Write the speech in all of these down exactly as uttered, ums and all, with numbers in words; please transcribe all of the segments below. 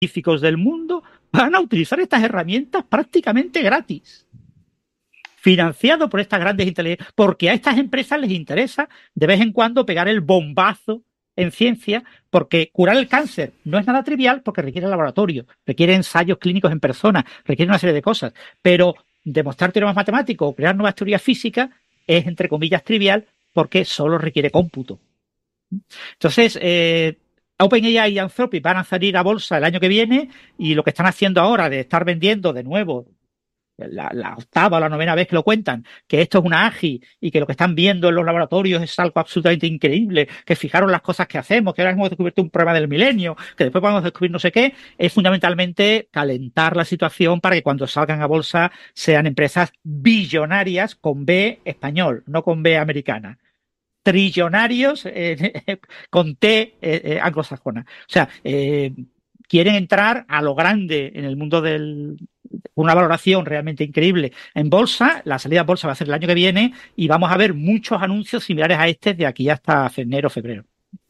científicos del mundo van a utilizar estas herramientas prácticamente gratis, financiado por estas grandes inteligencias, porque a estas empresas les interesa de vez en cuando pegar el bombazo en ciencia, porque curar el cáncer no es nada trivial, porque requiere laboratorio, requiere ensayos clínicos en personas, requiere una serie de cosas, pero demostrar teoremas matemáticos o crear nuevas teorías físicas es, entre comillas, trivial, porque solo requiere cómputo. Entonces, eh, OpenAI y Anthropic van a salir a bolsa el año que viene, y lo que están haciendo ahora de estar vendiendo de nuevo La, la octava o la novena vez que lo cuentan, que esto es una A G I y que lo que están viendo en los laboratorios es algo absolutamente increíble, que fijaron las cosas que hacemos, que ahora hemos descubierto un problema del milenio, que después vamos a descubrir no sé qué, es fundamentalmente calentar la situación para que cuando salgan a bolsa sean empresas billonarias con B español, no con B americana. Trillonarios eh, con T eh, eh, anglosajona. O sea, eh, quieren entrar a lo grande en el mundo del... una valoración realmente increíble en bolsa. La salida a bolsa va a ser el año que viene y vamos a ver muchos anuncios similares a este de aquí hasta enero, febrero.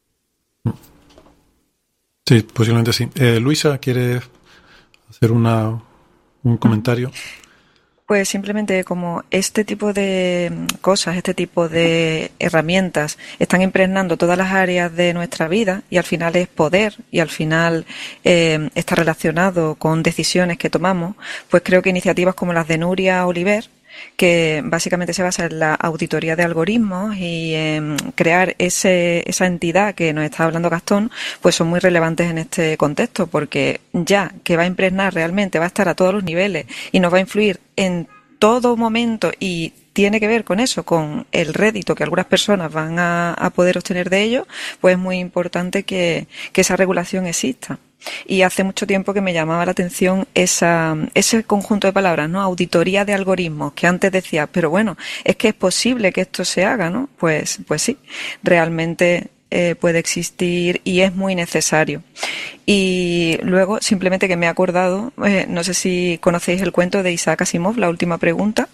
Sí, posiblemente sí. Eh, Luisa, ¿quiere hacer una, un comentario? Pues simplemente como este tipo de cosas, este tipo de herramientas están impregnando todas las áreas de nuestra vida y al final es poder y al final eh, está relacionado con decisiones que tomamos, pues creo que iniciativas como las de Nuria Oliver, que básicamente se basa en la auditoría de algoritmos y en crear ese, esa entidad que nos está hablando Gastón, pues son muy relevantes en este contexto, porque ya que va a impregnar realmente, va a estar a todos los niveles y nos va a influir en todo momento y tiene que ver con eso, con el rédito que algunas personas van a, a poder obtener de ello, pues es muy importante que, que esa regulación exista. Y hace mucho tiempo que me llamaba la atención esa, ese conjunto de palabras, ¿no? Auditoría de algoritmos, que antes decía, pero bueno, es que es posible que esto se haga, ¿no? Pues, pues sí, realmente eh, puede existir y es muy necesario. Y luego, simplemente que me he acordado, eh, no sé si conocéis el cuento de Isaac Asimov, La última pregunta.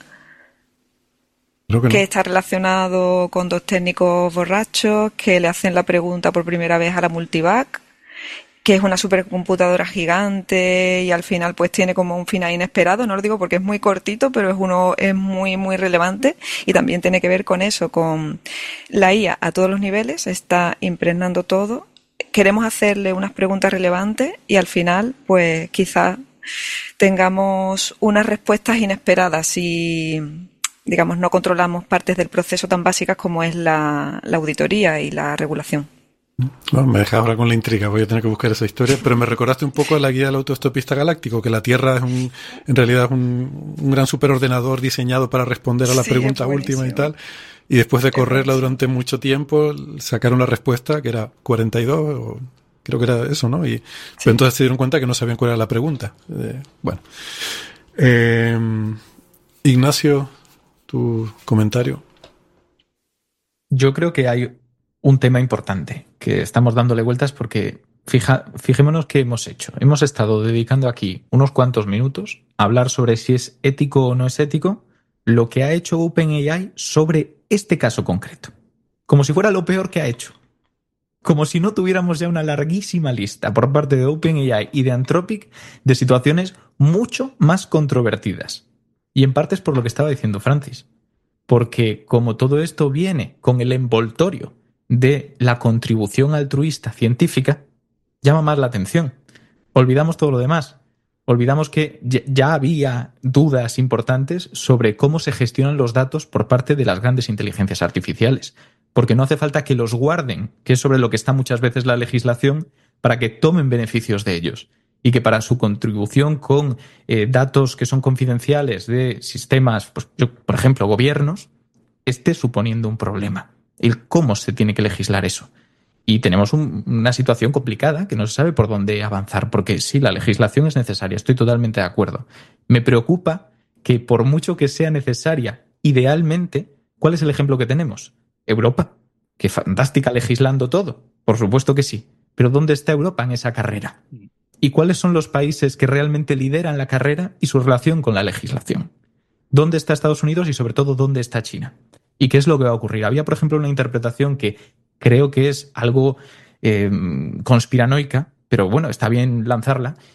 Creo que no. Que está relacionado con dos técnicos borrachos que le hacen la pregunta por primera vez a la Multivac, que es una supercomputadora gigante y al final pues tiene como un final inesperado. No lo digo porque es muy cortito, pero es uno es muy muy relevante y también tiene que ver con eso, con la I A a todos los niveles, está impregnando todo. Queremos hacerle unas preguntas relevantes y al final pues quizás tengamos unas respuestas inesperadas si, digamos, no controlamos partes del proceso tan básicas como es la, la auditoría y la regulación. Bueno, me dejas ahora con la intriga, voy a tener que buscar esa historia, pero me recordaste un poco a la guía del autoestopista galáctico, que la Tierra es un, en realidad es un, un gran superordenador diseñado para responder a la sí, pregunta última y tal, y después de correrla durante mucho tiempo sacaron la respuesta que era cuarenta y dos, o creo que era eso, ¿no? Y sí. Pero entonces se dieron cuenta que no sabían cuál era la pregunta. Eh, bueno, eh, Ignacio, tu comentario. Yo creo que hay un tema importante que estamos dándole vueltas porque fija, fijémonos qué hemos hecho. Hemos estado dedicando aquí unos cuantos minutos a hablar sobre si es ético o no es ético lo que ha hecho OpenAI sobre este caso concreto. Como si fuera lo peor que ha hecho. Como si no tuviéramos ya una larguísima lista por parte de OpenAI y de Anthropic de situaciones mucho más controvertidas. Y en parte es por lo que estaba diciendo Francis. Porque como todo esto viene con el envoltorio de la contribución altruista científica, llama más la atención. Olvidamos todo lo demás. Olvidamos que ya había dudas importantes sobre cómo se gestionan los datos por parte de las grandes inteligencias artificiales. Porque no hace falta que los guarden, que es sobre lo que está muchas veces la legislación, para que tomen beneficios de ellos. Y que para su contribución con eh, datos que son confidenciales de sistemas, pues, yo, por ejemplo, gobiernos, esté suponiendo un problema. El cómo se tiene que legislar eso. Y tenemos un, una situación complicada que no se sabe por dónde avanzar, porque sí, la legislación es necesaria, estoy totalmente de acuerdo. Me preocupa que por mucho que sea necesaria, idealmente, ¿cuál es el ejemplo que tenemos? Europa. Qué fantástica legislando todo. Por supuesto que sí. Pero ¿dónde está Europa en esa carrera? ¿Y cuáles son los países que realmente lideran la carrera y su relación con la legislación? ¿Dónde está Estados Unidos y, sobre todo, dónde está China? ¿Y qué es lo que va a ocurrir? Había, por ejemplo, una interpretación que creo que es algo eh, conspiranoica, pero bueno, está bien lanzarla,